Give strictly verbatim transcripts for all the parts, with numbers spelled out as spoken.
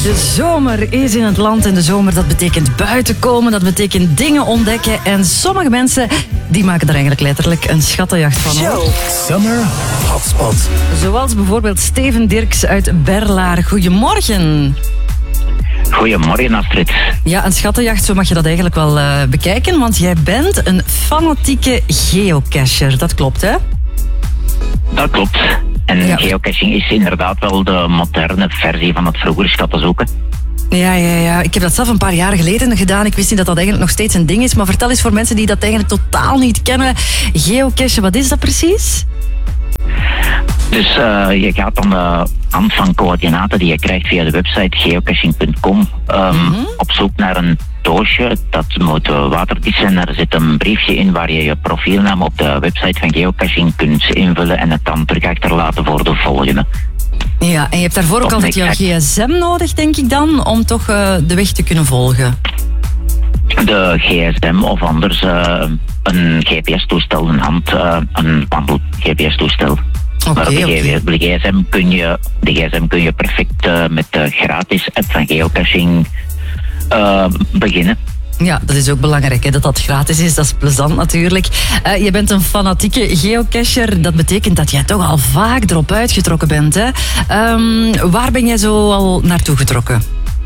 De zomer is in het land en de zomer dat betekent buiten komen, dat betekent dingen ontdekken. En sommige mensen die maken er eigenlijk letterlijk een schattenjacht van. Hoor. Summer Hotspot. Zoals bijvoorbeeld Steven Dirks uit Berlaar. Goedemorgen. Goedemorgen, Astrid. Ja, een schattenjacht, zo mag je dat eigenlijk wel uh, bekijken. Want jij bent een fanatieke geocacher. Dat klopt, hè? Dat klopt. En ja. Geocaching is inderdaad wel de moderne versie van het vroegere schatten zoeken. Ja, ja, ja. Ik heb dat zelf een paar jaar geleden gedaan. Ik wist niet dat dat eigenlijk nog steeds een ding is. Maar vertel eens voor mensen die dat eigenlijk totaal niet kennen. Geocachen, wat is dat precies? Dus uh, je gaat aan de hand van coördinaten die je krijgt via de website geocaching punt com um, mm-hmm. op zoek naar een doosje. Dat moet waterdicht zijn. Er zit een briefje in waar je je profielnaam op de website van Geocaching kunt invullen en het dan terug achterlaten voor de volgende. Ja, en je hebt daarvoor ook altijd jouw gsm nodig, denk ik dan, om toch uh, de weg te kunnen volgen. De gsm of anders uh, een G P S-toestel, een hand, uh, een wandel-G P S-toestel. Okay, maar op de, okay. de, gsm kun je, de gsm kun je perfect uh, met de gratis app van Geocaching uh, beginnen. Ja, dat is ook belangrijk, hè, dat dat gratis is. Dat is plezant natuurlijk. Uh, je bent een fanatieke geocacher. Dat betekent dat jij toch al vaak erop uitgetrokken bent. Hè? Um, waar ben jij zo al naartoe getrokken?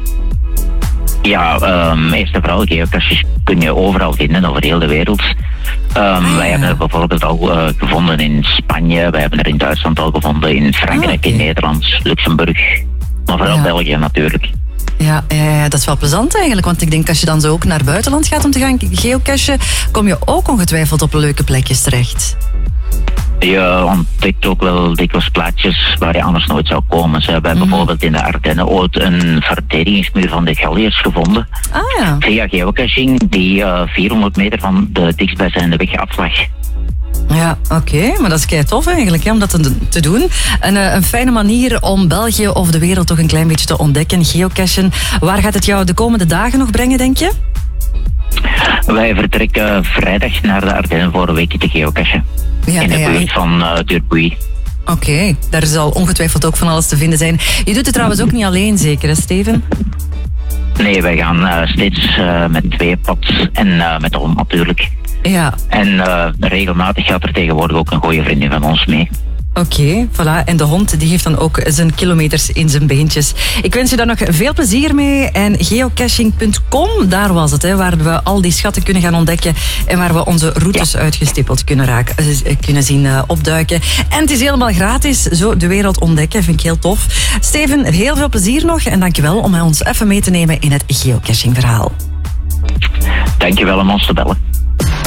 Ja, um, eerst en vooral, geocaches kun je overal vinden, over heel de wereld. Um, ah, wij ja. hebben er bijvoorbeeld al uh, gevonden in Spanje, wij hebben er in Duitsland al gevonden, in Frankrijk, ah, okay. in Nederland, Luxemburg, maar vooral ja. België natuurlijk. Ja, eh, dat is wel plezant eigenlijk, want ik denk als je dan zo ook naar buitenland gaat om te gaan geocachen, kom je ook ongetwijfeld op leuke plekjes terecht. Je ontdekt ook wel dikwijls plaatjes waar je anders nooit zou komen. Ze hebben mm. bijvoorbeeld in de Ardennen ooit een verdedigingsmuur van de Galliërs gevonden. Ah, ja. Via geocaching die uh, vierhonderd meter van de dichtstbijzijnde weg aflag. Ja, oké, okay, maar dat is kei tof eigenlijk, hè, om dat te, te doen. Een, een fijne manier om België of de wereld toch een klein beetje te ontdekken, geocachen. Waar gaat het jou de komende dagen nog brengen, denk je? Wij vertrekken vrijdag naar de Ardennen voor een weekje te geocachen. Ja, in de ja, buurt ja. van uh, Durbuy. Oké, okay, daar zal ongetwijfeld ook van alles te vinden zijn. Je doet het trouwens ook niet alleen, zeker, hè, Steven? Nee, wij gaan uh, steeds uh, met twee pads en uh, met de hond natuurlijk. Ja. En uh, regelmatig gaat er tegenwoordig ook een goede vriendin van ons mee. Oké, okay, voilà. En de hond die heeft dan ook zijn kilometers in zijn beentjes. Ik wens je daar nog veel plezier mee. En geocaching punt com, daar was het, hè, waar we al die schatten kunnen gaan ontdekken en waar we onze routes ja. uitgestippeld kunnen, raken, kunnen zien uh, opduiken. En het is helemaal gratis, zo de wereld ontdekken, vind ik heel tof. Steven, heel veel plezier nog en dankjewel om ons even mee te nemen in het geocaching verhaal. Dankjewel om ons te bellen.